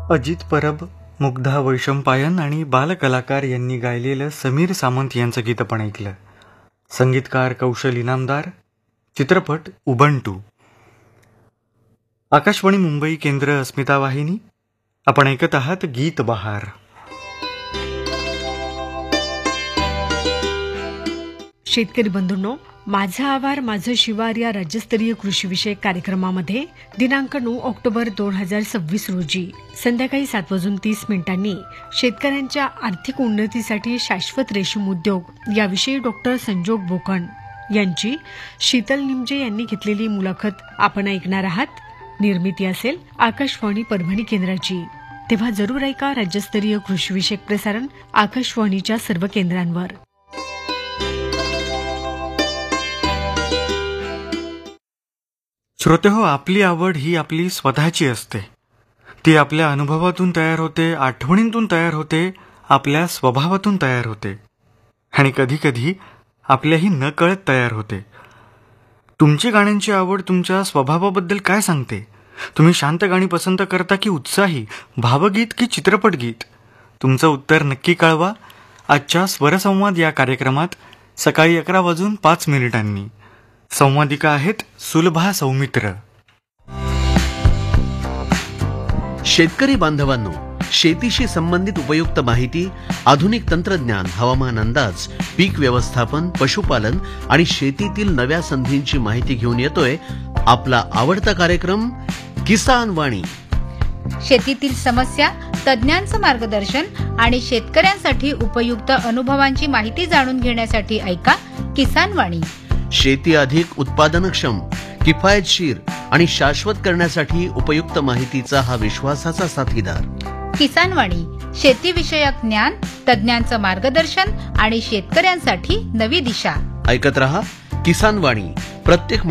अजित परब, मुग्धा वैशंपायन आणि बालकलाकार यांनी गायलेलं समीर सामंत यांचं गीत आपण ऐकलं. संगीतकार कौशल इनामदार. चित्रपट उबंटू. आकाशवाणी मुंबई केंद्र, अस्मिता वाहिनी. आपण ऐकत आहात गीत बहार. शेतकरी बंधूंनो, माझा आवार माझं शिवार या राज्यस्तरीय कृषीविषयक कार्यक्रमामध्ये दिनांक 9 ऑक्टोबर 2026 रोजी संध्याकाळी 7:30 शेतकऱ्यांच्या आर्थिक उन्नतीसाठी शाश्वत रेशीम उद्योग याविषयी डॉक्टर संजोग बोकण यांची शीतल निमजे यांनी घेतलेली मुलाखत आपण ऐकणार आहात. निर्मिती असेल आकाशवाणी परभणी केंद्राची. तेव्हा जरूर ऐका राज्यस्तरीय कृषीविषयक प्रसारण आकाशवाणीच्या सर्व केंद्रांवर. श्रोतेहो, आपली आवड ही आपली स्वतःची असते. ती आपल्या अनुभवातून तयार होते, आठवणींतून तयार होते, आपल्या स्वभावातून तयार होते आणि कधीकधी आपल्याही नकळत तयार होते. तुमची गाण्यांची आवड तुमच्या स्वभावाबद्दल काय सांगते? तुम्ही शांत गाणी पसंत करता की उत्साही, भावगीत की चित्रपट गीत? तुमचं उत्तर नक्की कळवा आजच्या स्वरसंवाद या कार्यक्रमात सकाळी 11:05. संवादिका आहेत सुलभा सौमित्र. शेतकरी बांधवांनो, शेतीशी संबंधित उपयुक्त माहिती, आधुनिक तंत्रज्ञान, हवामान अंदाज, पीक व्यवस्थापन, पशुपालन आणि शेतीतील नव्या संधींची माहिती घेऊन येतोय आपला आवडता कार्यक्रम किसान वाणी. शेतीतील समस्या, तज्ञांचं मार्गदर्शन आणि शेतकऱ्यांसाठी उपयुक्त अनुभवांची माहिती जाणून घेण्यासाठी ऐका किसान वाणी. शेती अधिक उत्पादनक्षम, किफायतशीर आणि शाश्वत करण्यासाठी उपयुक्त माहितीचा हा विश्वासाचा साथीदार. किसान वाणी, शेतीविषयक ज्ञान, तज्ञांचं मार्गदर्शन आणि शेतकऱ्यांसाठी नवी दिशा. ऐकत रहा किसान वाणी प्रत्येक